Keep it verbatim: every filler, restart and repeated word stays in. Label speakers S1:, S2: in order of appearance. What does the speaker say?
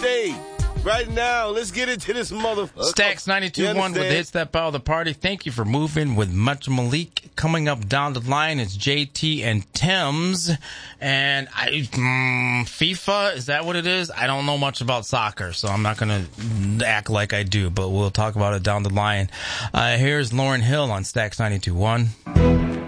S1: state. Right now, let's get into this motherfucker.
S2: Stacks ninety-two point one with the hits that power the party. Thank you for moving with Much Malik. Coming up down the line is J T and Tim's. And I, mm, FIFA, is that what it is? I don't know much about soccer, so I'm not going to act like I do, but we'll talk about it down the line. Uh, here's Lauryn Hill on Stacks ninety-two point one.